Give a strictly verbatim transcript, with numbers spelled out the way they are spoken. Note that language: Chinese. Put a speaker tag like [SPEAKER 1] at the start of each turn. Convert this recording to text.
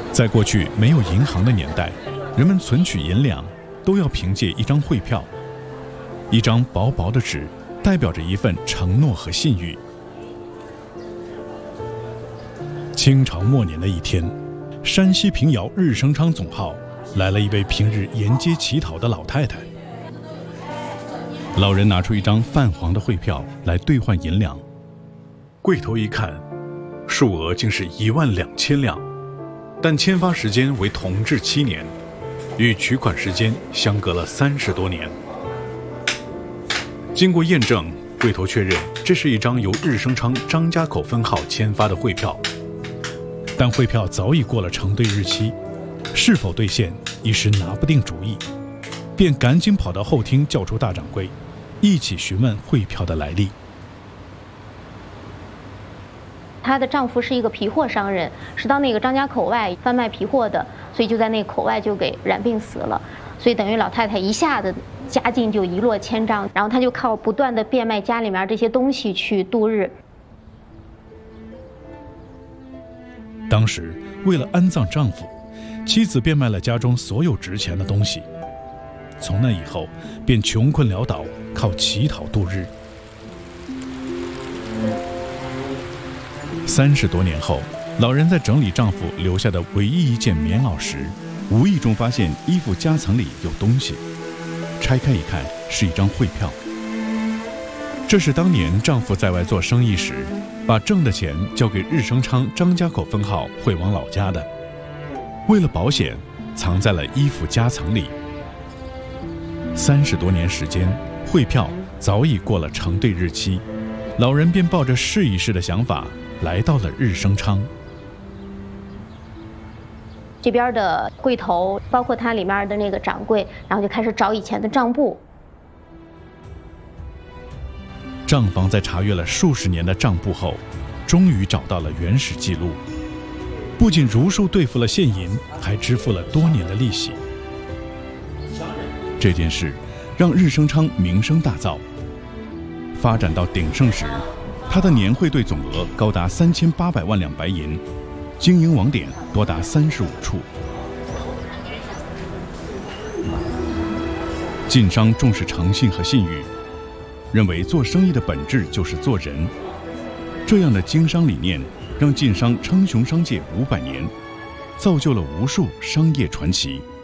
[SPEAKER 1] 在过去没有银行的年代，人们存取银两都要凭借一张汇票，一张薄薄的纸，代表着一份承诺和信誉。清朝末年的一天，山西平遥日升昌总号来了一位平日沿街乞讨的老太太。老人拿出一张泛黄的汇票来兑换银两，柜头一看，数额竟是一万两千两，但签发时间为同治七年，与取款时间相隔了三十多年。经过验证，柜头确认这是一张由日升昌张家口分号签发的汇票，但汇票早已过了承兑日期，是否兑现一时拿不定主意，便赶紧跑到后厅叫出大掌柜，一起询问汇票的来历。
[SPEAKER 2] 她的丈夫是一个皮货商人，是到那个张家口外贩卖皮货的，所以就在那口外就给染病死了。所以等于老太太一下子家境就一落千丈，然后她就靠不断的变卖家里面这些东西去度日。
[SPEAKER 1] 当时为了安葬丈夫，妻子变卖了家中所有值钱的东西，从那以后便穷困潦倒，靠乞讨度日。三十多年后，老人在整理丈夫留下的唯一一件棉袄时，无意中发现衣服夹层里有东西，拆开一看，是一张汇票。这是当年丈夫在外做生意时，把挣的钱交给日升昌张家口分号汇往老家的，为了保险，藏在了衣服夹层里。三十多年时间，汇票早已过了承兑日期，老人便抱着试一试的想法来到了日升昌。
[SPEAKER 2] 这边的柜头，包括它里面的那个掌柜，然后就开始找以前的账簿。
[SPEAKER 1] 账房在查阅了数十年的账簿后，终于找到了原始记录，不仅如数兑付了现银，还支付了多年的利息。这件事让日升昌名声大噪，发展到鼎盛时，他的年汇兑总额高达三千八百万两白银，经营网点多达三十五处。晋商重视诚信和信誉，认为做生意的本质就是做人。这样的经商理念让晋商称雄商界五百年，造就了无数商业传奇。